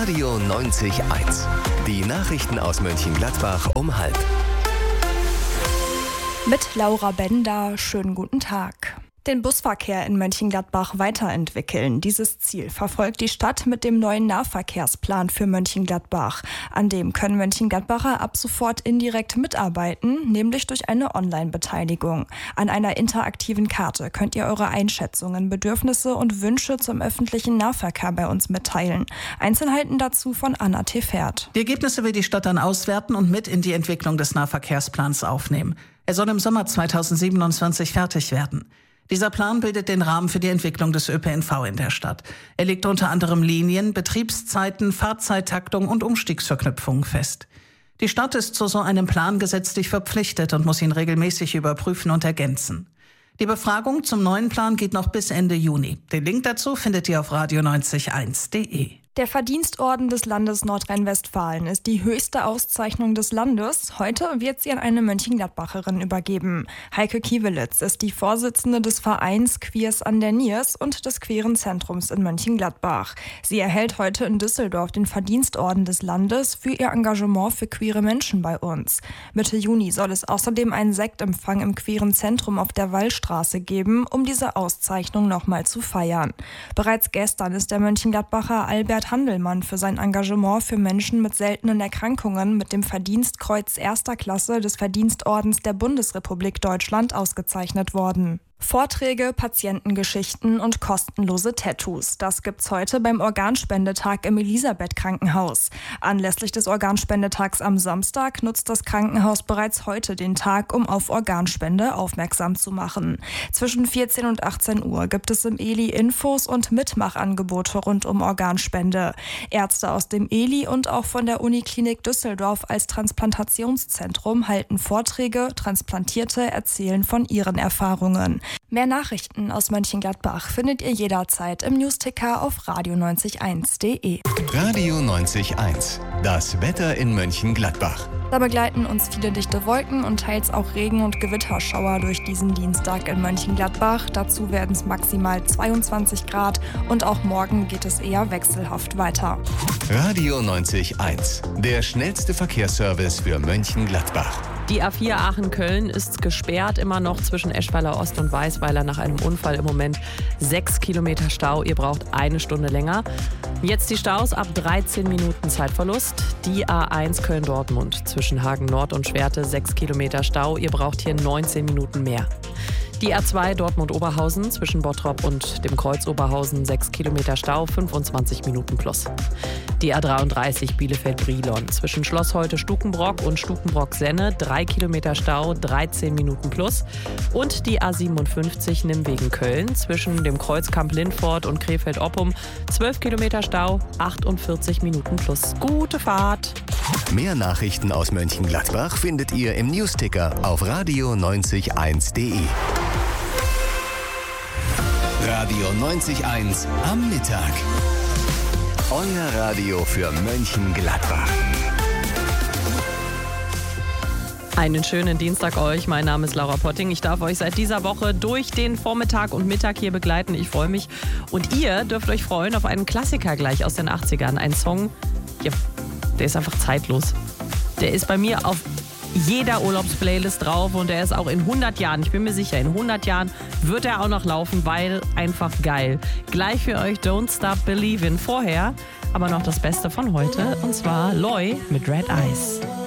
Radio 90.1. Die Nachrichten aus Mönchengladbach um 12:30. Mit Laura Bender, schönen guten Tag. Den Busverkehr in Mönchengladbach weiterentwickeln. Dieses Ziel verfolgt die Stadt mit dem neuen Nahverkehrsplan für Mönchengladbach. An dem können Mönchengladbacher ab sofort indirekt mitarbeiten, nämlich durch eine Online-Beteiligung. An einer interaktiven Karte könnt ihr eure Einschätzungen, Bedürfnisse und Wünsche zum öffentlichen Nahverkehr bei uns mitteilen. Einzelheiten dazu von Anna Tefert. Die Ergebnisse will die Stadt dann auswerten und mit in die Entwicklung des Nahverkehrsplans aufnehmen. Er soll im Sommer 2027 fertig werden. Dieser Plan bildet den Rahmen für die Entwicklung des ÖPNV in der Stadt. Er legt unter anderem Linien, Betriebszeiten, Fahrzeittaktung und Umstiegsverknüpfungen fest. Die Stadt ist zu so einem Plan gesetzlich verpflichtet und muss ihn regelmäßig überprüfen und ergänzen. Die Befragung zum neuen Plan geht noch bis Ende Juni. Den Link dazu findet ihr auf radio901.de. Der Verdienstorden des Landes Nordrhein-Westfalen ist die höchste Auszeichnung des Landes. Heute wird sie an eine Mönchengladbacherin übergeben. Heike Kiewelitz ist die Vorsitzende des Vereins Queers an der Niers und des Queeren Zentrums in Mönchengladbach. Sie erhält heute in Düsseldorf den Verdienstorden des Landes für ihr Engagement für queere Menschen bei uns. Mitte Juni soll es außerdem einen Sektempfang im Queeren Zentrum auf der Wallstraße geben, um diese Auszeichnung nochmal zu feiern. Bereits gestern ist der Mönchengladbacher Albert Handelmann für sein Engagement für Menschen mit seltenen Erkrankungen mit dem Verdienstkreuz 1. Klasse des Verdienstordens der Bundesrepublik Deutschland ausgezeichnet worden. Vorträge, Patientengeschichten und kostenlose Tattoos. Das gibt's heute beim Organspendetag im Elisabeth-Krankenhaus. Anlässlich des Organspendetags am Samstag nutzt das Krankenhaus bereits heute den Tag, um auf Organspende aufmerksam zu machen. Zwischen 14 und 18 Uhr gibt es im Eli Infos und Mitmachangebote rund um Organspende. Ärzte aus dem Eli und auch von der Uniklinik Düsseldorf als Transplantationszentrum halten Vorträge. Transplantierte erzählen von ihren Erfahrungen. Mehr Nachrichten aus Mönchengladbach findet ihr jederzeit im Newsticker auf radio901.de. Radio 90.1. Das Wetter in Mönchengladbach. Da begleiten uns viele dichte Wolken und teils auch Regen- und Gewitterschauer durch diesen Dienstag in Mönchengladbach. Dazu werden es maximal 22 Grad und auch morgen geht es eher wechselhaft weiter. Radio 90.1. Der schnellste Verkehrsservice für Mönchengladbach. Die A4 Aachen-Köln ist gesperrt, immer noch zwischen Eschweiler Ost und Weißweiler nach einem Unfall. Im Moment 6 Kilometer Stau, ihr braucht eine Stunde länger. Jetzt die Staus ab 13 Minuten Zeitverlust. Die A1 Köln-Dortmund zwischen Hagen Nord und Schwerte 6 Kilometer Stau, ihr braucht hier 19 Minuten mehr. Die A2 Dortmund-Oberhausen zwischen Bottrop und dem Kreuz Oberhausen 6 Kilometer Stau, 25 Minuten plus. Die A33 Bielefeld-Brilon zwischen Schloss Holte-Stukenbrock und Stukenbrock-Senne 3 Kilometer Stau, 13 Minuten plus. Und die A57 Nimwegen-Köln zwischen dem Kreuz Kamp-Lindfort und Krefeld-Oppum 12 Kilometer Stau, 48 Minuten plus. Gute Fahrt! Mehr Nachrichten aus Mönchengladbach findet ihr im Newsticker auf radio901.de. Radio 90.1 am Mittag. Euer Radio für Mönchengladbach. Einen schönen Dienstag euch. Mein Name ist Laura Potting. Ich darf euch seit dieser Woche durch den Vormittag und Mittag hier begleiten. Ich freue mich. Und ihr dürft euch freuen auf einen Klassiker gleich aus den 80ern. Ein Song, ja, der ist einfach zeitlos. Der ist bei mir auf jeder Urlaubsplaylist drauf und der ist auch in 100 Jahren, ich bin mir sicher, in 100 Jahren wird er auch noch laufen, weil einfach geil. Gleich für euch Don't Stop Believin'. Vorher aber noch das Beste von heute und zwar Loy mit Red Eyes.